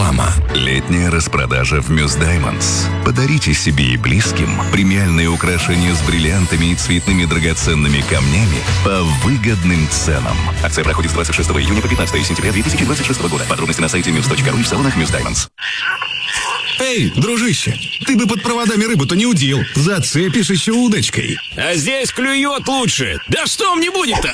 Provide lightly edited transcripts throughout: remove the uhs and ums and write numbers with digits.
Реклама. Летняя распродажа в Мюс Даймондс. Подарите себе и близким премиальные украшения с бриллиантами и цветными драгоценными камнями по выгодным ценам. Акция проходит с 26 июня по 15 сентября 2026 года. Подробности на сайте muse.ru и в салонах Мюс Даймондс. Эй, дружище, ты бы под проводами рыбу-то не удил. Зацепишь еще удочкой. А здесь клюет лучше. Да что мне будет-то?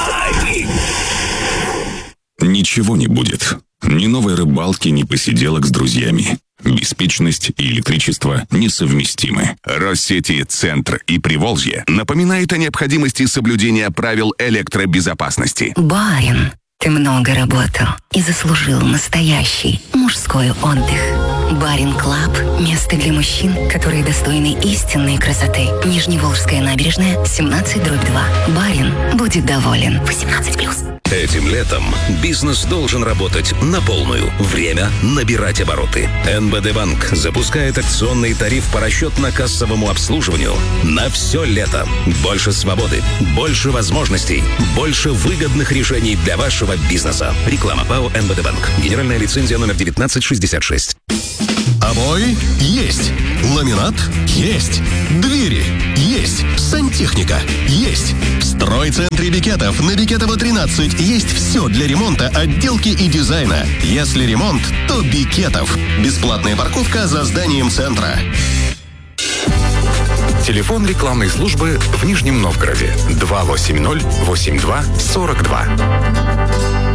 Ничего не будет. Ни новой рыбалки, ни посиделок с друзьями. Беспечность и электричество несовместимы. Россети «Центр» и «Приволжье» напоминают о необходимости соблюдения правил электробезопасности. Барин, ты много работал и заслужил настоящий мужской отдых. Барин Клаб – место для мужчин, которые достойны истинной красоты. Нижневолжская набережная, 17/2. Барин будет доволен. 18+. Этим летом бизнес должен работать на полную. Время набирать обороты. НБД Банк запускает акционный тариф по расчетно-кассовому обслуживанию на все лето. Больше свободы, больше возможностей, больше выгодных решений для вашего бизнеса. Реклама ПАО НБД Банк. Генеральная лицензия номер 1966. Обои есть. Ламинат есть. Двери есть. Сантехника есть. В стройцентре Бекетов на Бекетова 13 есть все для ремонта, отделки и дизайна. Если ремонт, то Бекетов. Бесплатная парковка за зданием центра. Телефон рекламной службы в Нижнем Новгороде 280-82-42.